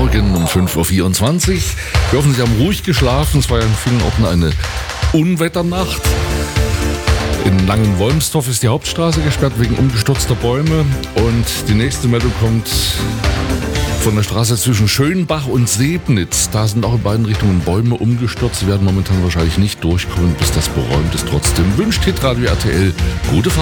Morgen um 5.24 Uhr. Wir hoffen, Sie haben ruhig geschlafen. Es war ja in vielen Orten eine Unwetternacht. In Langenwolmsdorf ist die Hauptstraße gesperrt wegen umgestürzter Bäume. Und die nächste Meldung kommt von der Straße zwischen Schönbach und Sebnitz. Da sind auch in beiden Richtungen Bäume umgestürzt. Sie werden momentan wahrscheinlich nicht durchkommen, bis das beräumt ist. Trotzdem wünscht Hitradio RTL gute Fahrt.